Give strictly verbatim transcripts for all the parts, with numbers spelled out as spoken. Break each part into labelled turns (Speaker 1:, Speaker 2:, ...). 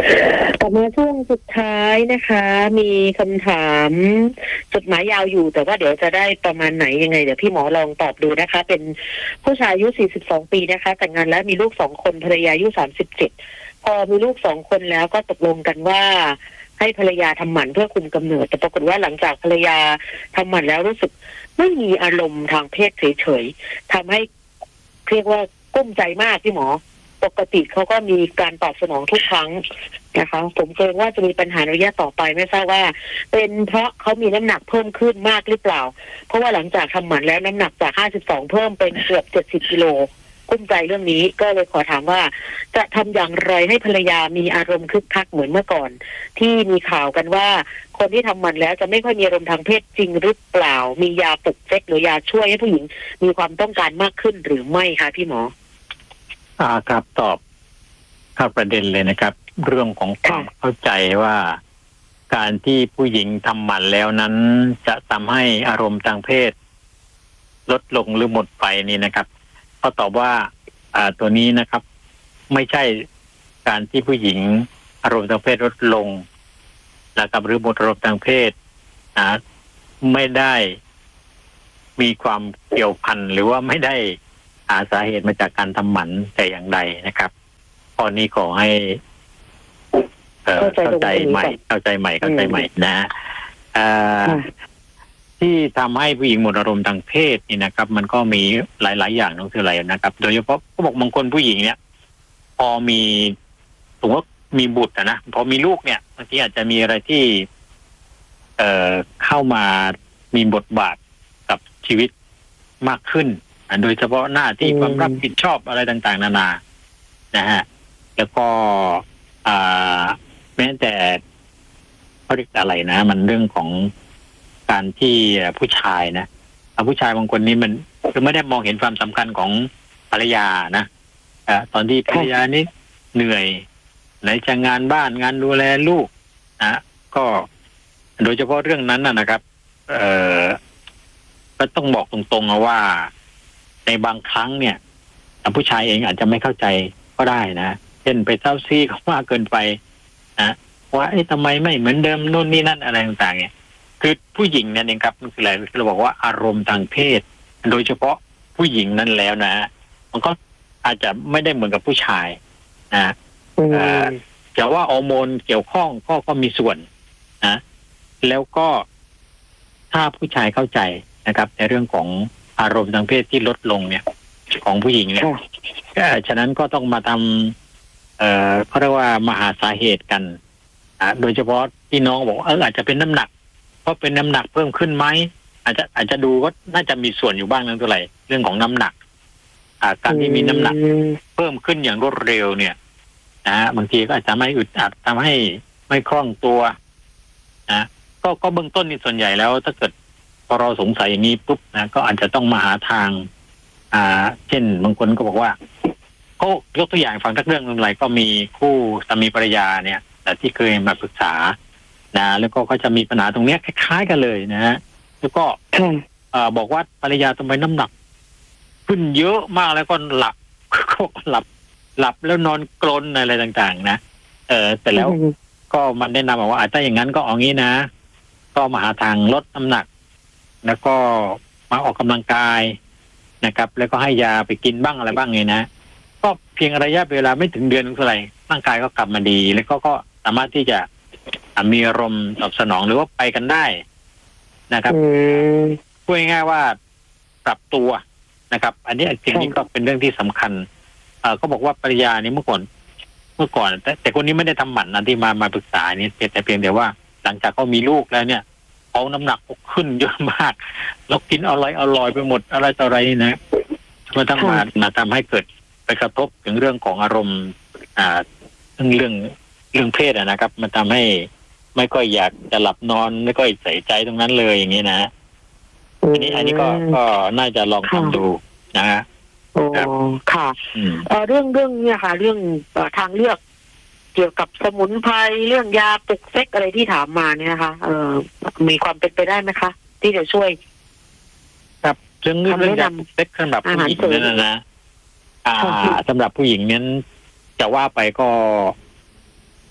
Speaker 1: ต่อมาช่วงสุดท้ายนะคะ มีคำถามจดหมายยาวอยู่แต่ว่าเดี๋ยวจะได้ประมาณไหนยังไงเดี๋ยวพี่หมอลองตอบดูนะคะ เป็นผู้ชายอายุสี่สิบสองปีนะคะแต่งงานแล้วมีลูกสองคนภรรยาอายุสามสิบเจ็ดพอมีลูกสองคนแล้วก็ตกลงกันว่าให้ภรรยาทำหมันเพื่อคุมกำเนิดแต่ปรากฏว่าหลังจากภรรยาทำหมันแล้วรู้สึกไม่มีอารมณ์ทางเพศเฉยๆทำให้เรียกว่ากุ้มใจมากพี่หมอปกติเขาก็มีการตอบสนองทุกครั้งนะคะผมเกรงว่าจะมีปัญหาในระยะต่อไปไม่ทราบว่าเป็นเพราะเขามีน้ำหนักเพิ่มขึ้นมากหรือเปล่าเพราะว่าหลังจากทำหมันแล้วน้ำหนักจากห้าสิบสองเพิ่มเป็นเกือบเจ็ดสิบกิโลกุ้มใจเรื่องนี้ก็เลยขอถามว่าจะทำอย่างไรให้ภรรยามีอารมณ์คึกคักเหมือนเมื่อก่อนที่มีข่าวกันว่าคนที่ทำหมันแล้วจะไม่ค่อยมีอารมณ์ทางเพศจริงหรือเปล่ามียาปลุกเซ็กหรือยาช่วยให้ผู้หญิงมีความต้องการมากขึ้นหรือไม่คะพี่หมอ
Speaker 2: อ่าครับตอบเข้าประเด็นเลยนะครับเรื่องของความเข้าใจว่าการที่ผู้หญิงทำหมันแล้วนั้นจะทำให้อารมณ์ทางเพศลดลงหรือหมดไปนี่นะครับก็ตอบว่าอ่าตัวนี้นะครับไม่ใช่การที่ผู้หญิงอารมณ์ทางเพศลดลงนะครับหรือหมดอารมณ์ทางเพศอ่าไม่ได้มีความเกี่ยวพันหรือว่าไม่ได้หาสาเหตุมาจากการทำหมันแต่อย่างใดนะครับข้อนี้ขอให้เอ่อเข้าใจใหม่เข้าใจใหม่เข้าใจใหม่นะอ่าที่ทำให้ผู้หญิงหมดอารมณ์ทางเพศนี่นะครับ มันก็มีหลายๆอย่างนั่นคืออะไรนะครับโดยเฉพาะเขาบอกบางคนผู้หญิงเนี่ยพอมีสมมติว่ามีบุตรนะพอมีลูกเนี่ยบางทีอาจจะมีอะไรที่เอ่อเข้ามามีบทบาทกับชีวิตมากขึ้นโดยเฉพาะหน้าที่ความรับผิดชอบอะไรต่างๆนานานะฮะแล้วก็อ่าแม้แต่เขาเรียกอะไรนะมันเรื่องของการที่ผู้ชายนะผู้ชายบางคนนี้มันคือไม่ได้มองเห็นความสำคัญของภรรยานะอ่าตอนที่ภรรยานี้เหนื่อยไหนจะงานบ้านงานดูแลลูกนะก็โดยเฉพาะเรื่องนั้นนะครับเอ่อก็ต้องบอกตรงๆนะว่าในบางครั้งเนี่ยผู้ชายเองอาจจะไม่เข้าใจก็ได้นะเช่นไปเซ้าซี่เขามากเกินไปนะว่าเอ๊ะทำไมไม่เหมือนเดิมนู่นนี่นั่นอะไรต่างๆเนี่ยคือผู้หญิงเนี่ยเองครับมันคืออะไรเราบอกว่าอารมณ์ทางเพศโดยเฉพาะผู้หญิงนั้นแล้วนะมันก็อาจจะไม่ได้เหมือนกับผู้ชายนะแต่ว่าฮอร์โมนเกี่ยวข้องก็ก็มีส่วนนะแล้วก็ถ้าผู้ชายเข้าใจนะครับในเรื่องของอารมณ์ทางเพศที่ลดลงเนี่ยของผู้หญิงเนี่ยฉะนั้นก็ต้องมาทำเอ่อเขาเรียกว่ามาหาสาเหตุกันอ่าโดยเฉพาะที่น้องบอกเอออาจจะเป็นน้ำหนักเพราะเป็นน้ำหนักเพิ่มขึ้นไหมอาจจะอาจจะดูก็น่าจะมีส่วนอยู่บ้างนั่นเท่าไหร่เรื่องของน้ำหนักอ่าการที่มีน้ำหนักเพิ่มขึ้นอย่างรวดเร็วเนี่ยนะฮะบางทีก็อาจจะไม่อึดอัดทำให้ไม่คล่องตัวนะก็ก็เบื้องต้นนี่ส่วนใหญ่แล้วถ้าเกิดพอเราสงสัยอย่างนี้ปุ๊บนะก็อาจจะต้องมาหาทางอ่าเช่นบางคนก็บอกว่าเขายกตัวอย่างฟังทักเรื่องนึงอะไรก็มีคู่สามีภรรยาเนี่ยแต่ที่เคยมาปรึกษานะแล้วก็เขาจะมีปัญหาตรงนี้คล้ายๆกันเลยนะฮะแล้วก็อ่าบอกว่าภรรยาทำไมน้ำหนักขึ้นเยอะมากแล้วก็หลับก็หลับหลับแล้วนอนกรนอะไรต่างๆนะเออแต่แล้วก็มันแนะนำบอกว่าถ้าอย่างนั้นก็เอางี้นะก็มาหาทางลดน้ำหนักแล้วก็มาออกกำลังกายนะครับแล้วก็ให้ยาไปกินบ้างอะไรบ้างไงนะก็เพียงระยะเวลาไม่ถึงเดือนเท่าไหร่ร่างกายก็กลับมาดีแล้วก็ก็สามารถที่จะมีอารมณ์ตอบสนองหรือว่าไปกันได้นะครับพูดง่ายๆว่าปรับตัวนะครับอันนี้สิ่งนี้ก็เป็นเรื่องที่สำคัญเอ่อเขาบอกว่าภรรยานี่เมื่อก่อนเมื่อก่อนแต่แต่คนนี้ไม่ได้ทำหมันนะที่มามาปรึกษานี่แต่เพียงแต่ว่าหลังจากเขามีลูกแล้วเนี่ยเขาน้ำหนักขึ้นเยอะมากแล้วกินอร่อยอร่อยไปหมดอะไรต่ออะไรนี่นะมันต้องมามาทำให้เกิดไปกระทบถึงเรื่องของอารมณ์อ่าเรื่องเรื่องเรื่องเพศนะครับมันทำให้ไม่ค่อยอยากจะหลับนอนไม่ค่อยใส่ใจตรงนั้นเลยอย่างนี้นะอันนี้อันนี้ก็ก็น่าจะลองทำดูนะฮะ
Speaker 1: โอ้ค่ะเออเรื่องเรื่องเนี่ยค่ะเรื่องทางเลือกเกี่ยวกับสมุนไพรเรื่องยาปลุกเซ็กอะไรที่ถามมาเนี่ยนะคะเออมีความเป็นไปได้ไหมคะที่จะช่วย
Speaker 2: ครับเรื่องเรื่องยาปลุกเซ็กสำหรับผู้หญิงนั่นนะนะอ่าสำหรับผู้หญิงนั้นจะว่าไปก็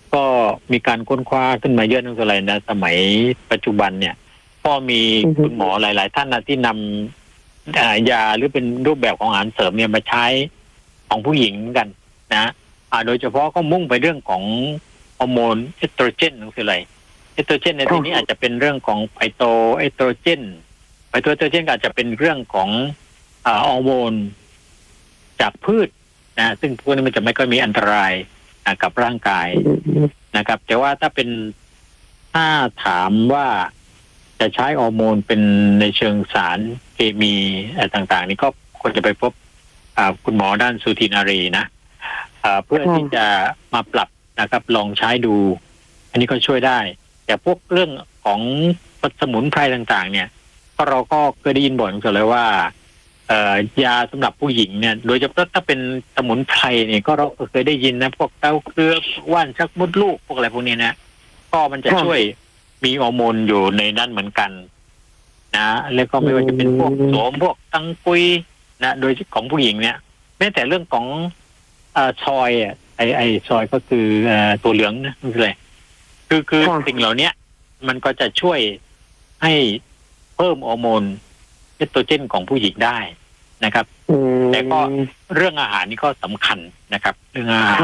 Speaker 2: ก็มีการค้นคว้าขึ้นมาเยอะนั่นคืออะไรนะสมัยปัจจุบันเนี่ยก็มีคุณหมอหลาย ๆ ท่านนะที่นำอ่ายาหรือเป็นรูปแบบของอาหารเสริมเนี่ยมาใช้ของผู้หญิงกันนะอ่าโดยเฉพาะก็มุ่งไปเรื่องของฮอร์โมนเอสโตรเจนนั่นคืออะไรเอสโตรเจนในที่นี้อาจจะเป็นเรื่องของไพโตเอสโตรเจนไพโตเอสโตรเจนอาจจะเป็นเรื่องของอ่าฮอร์โมนจากพืชนะซึ่งพวกนี้มันจะไม่ค่อยมีอันตรายกับร่างกายนะครับแต่ว่าถ้าเป็นถ้าถามว่าจะใช้ฮอร์โมนเป็นในเชิงสารเคมีอะไรต่างๆนี่ก็ควรจะไปพบคุณหมอด้านสูตินารีนะเพื่อที่จะมาปรับนะครับลองใช้ดูอันนี้ก็ช่วยได้แต่พวกเรื่องของสมุนไพรต่างๆเนี่ยก็เราก็เคยได้ยินบ่อยกันเลยว่าเอ่อยาสำหรับผู้หญิงเนี่ยโดยเฉพาะถ้าเป็นสมุนไพรเนี่ยก็เราเคยได้ยินนะพวกเต้าเครือว่านชักมดลูกพวกอะไรพวกนี้นะก็มันจะช่วยมีฮอร์โมนอยู่ในนั้นเหมือนกันนะแล้วก็ไม่ว่าจะเป็นพวกโสมพวกตังกุยนะโดยของผู้หญิงเนี่ยแม้แต่เรื่องของเอ่อซอยอ่ะไอไอซอยก็คือเอ่อตัวเหลืองนะนั่นคืออะไรคือคือสิ่งเหล่านี้มันก็จะช่วยให้เพิ่มฮอร์โมนเอสโตรเจนของผู้หญิงได้นะครับแต่ก็เรื่องอาหารนี่ก็สำคัญนะครับเรื่องอาหาร